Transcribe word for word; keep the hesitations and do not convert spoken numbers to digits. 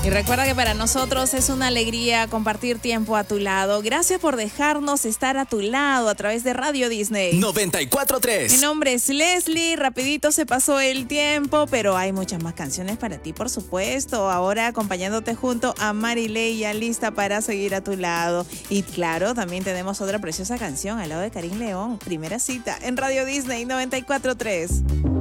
Y recuerda que para nosotros es una alegría compartir tiempo a tu lado. Gracias por dejarnos estar a tu lado a través de Radio Disney noventa y cuatro punto tres. Mi nombre es Leslie, rapidito se pasó el tiempo, pero hay muchas más canciones para ti, por supuesto. Ahora acompañándote junto a Marilei, ya lista para seguir a tu lado. Y claro, también tenemos otra preciosa canción al lado de Karim León. Primera cita en Radio Disney noventa y cuatro punto tres.